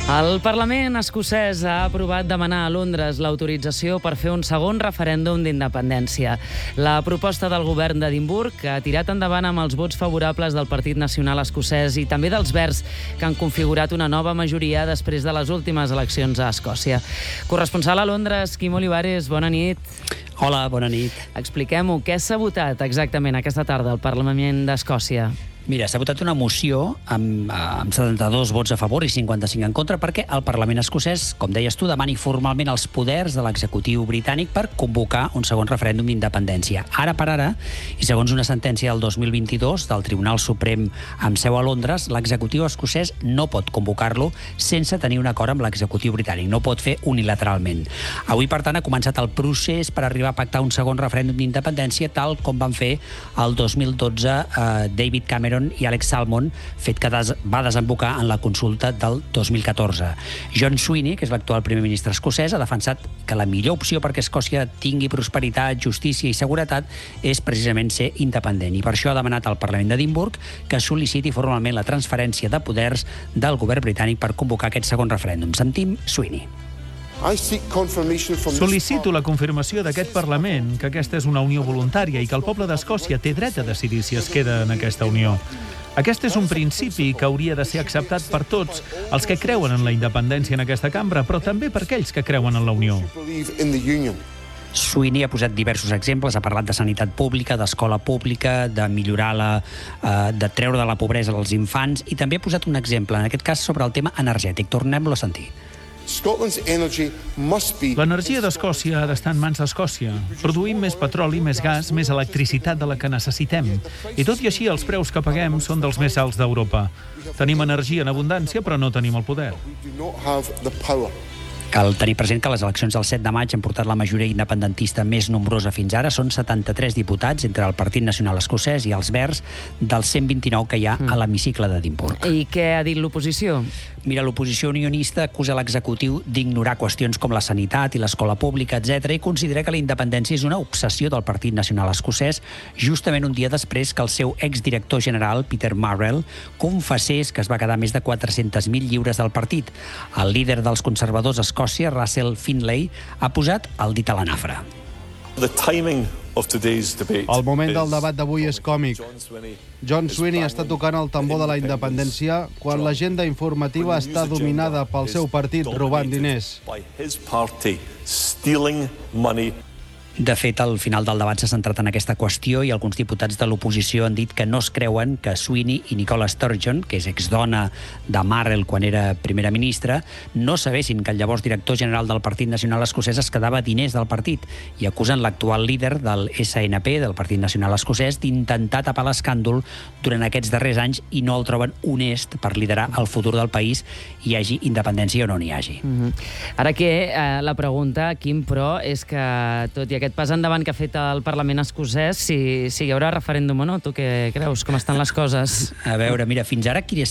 El Parlament escocès ha aprovat demanar a Londres l'autorització per fer un segon referèndum d'independència. La proposta del govern d'Edimburg, que ha tirat endavant amb els vots favorables del Partit Nacional Escocès i també dels Verds, que han configurat una nova majoria després de les últimes eleccions a Escòcia. Corresponsal a Londres, Quim Olivares, bona nit. Hola, bona nit. Expliquem-ho, què s'ha votat exactament aquesta tarda al Parlament d'Escòcia? Mira, s'ha votat una moció amb 72 vots a favor i 55 en contra perquè el Parlament escocès, com deies tu, demani formalment els poders de l'executiu britànic per convocar un segon referèndum d'independència. Ara per ara, i segons una sentència del 2022 del Tribunal Suprem amb seu a Londres, l'executiu escocès no pot convocar-lo sense tenir un acord amb l'executiu britànic. No pot fer unilateralment. Avui, per tant, ha començat el procés per arribar a pactar un segon referèndum d'independència, tal com van fer el 2012 David Cameron i Alex Salmond, fet que va desembocar en la consulta del 2014. John Swinney, que és l'actual primer ministre escocès, ha defensat que la millor opció perquè Escòcia tingui prosperitat, justícia i seguretat és precisament ser independent. I per això ha demanat al Parlament d'Edimburg que sol·liciti formalment la transferència de poders del govern britànic per convocar aquest segon referèndum. Sentim Swinney. Sol·licito la confirmació d'aquest Parlament que aquesta és una unió voluntària i que el poble d'Escòcia té dret a decidir si es queda en aquesta unió. Aquest és un principi que hauria de ser acceptat per tots els que creuen en la independència en aquesta cambra, però també per aquells que creuen en la unió. Swinney ha posat diversos exemples, ha parlat de sanitat pública, d'escola pública, de millorar de treure de la pobresa els infants, i també ha posat un exemple, en aquest cas sobre el tema energètic. Tornem-lo a sentir. L'energia d'Escòcia ha d'estar en mans d'Escòcia. Produïm més petroli, més gas, més electricitat de la que necessitem. I tot i així, els preus que paguem són dels més alts d'Europa. Tenim energia en abundància, però no tenim el poder. Cal tenir present que les eleccions del 7 de maig han portat la majoria independentista més nombrosa fins ara. Són 73 diputats entre el Partit Nacional Escocès i els Verds dels 129 que hi ha a l'hemicicle d'Edimburg. I què ha dit l'oposició? Mira, l'oposició unionista acusa l'executiu d'ignorar qüestions com la sanitat i l'escola pública, etc., i considera que la independència és una obsessió del Partit Nacional Escocès, justament un dia després que el seu exdirector general, Peter Murrell, confessés que es va quedar més de 400.000 lliures del partit. El líder dels conservadors a Escòcia, Russell Finlay, ha posat el dit a la nafra. El moment del debat d'avui és còmic. John Swinney està tocant el tambor de la independència quan l'agenda informativa està dominada pel seu partit robant diners. De fet, al final del debat s'ha centrat en aquesta qüestió i alguns diputats de l'oposició han dit que no es creuen que Swinney i Nicola Sturgeon, que és exdona de Murrell quan era primera ministra, no sabessin que el llavors director general del Partit Nacional Escocès es quedava diners del partit, i acusen l'actual líder del SNP, del Partit Nacional Escocès, d'intentar tapar l'escàndol durant aquests darrers anys i no el troben honest per liderar el futur del país, hi hagi independència o no n'hi hagi. Ara que la pregunta, Quim, però, és que tot i aquest pas endavant que ha fet el Parlament escocès, si hi haurà referèndum o no, tu què creus? Com estan les coses? A veure, mira, fins ara qui